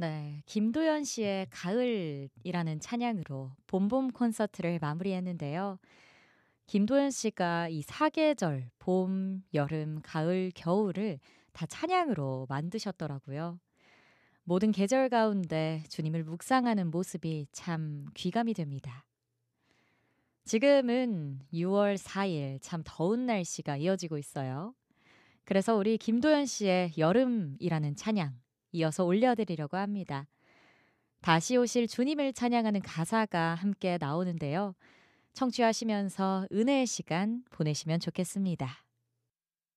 네, 김도연 씨의 가을이라는 찬양으로 봄봄 콘서트를 마무리했는데요. 김도연 씨가 이 사계절, 봄, 여름, 가을, 겨울을 다 찬양으로 만드셨더라고요. 모든 계절 가운데 주님을 묵상하는 모습이 참 귀감이 됩니다. 지금은 6월 4일 참 더운 날씨가 이어지고 있어요. 그래서 우리 김도연 씨의 여름이라는 찬양 이어서 올려드리려고 합니다. 다시 오실 주님을 찬양하는 가사가 함께 나오는데요. 청취하시면서 은혜의 시간 보내시면 좋겠습니다.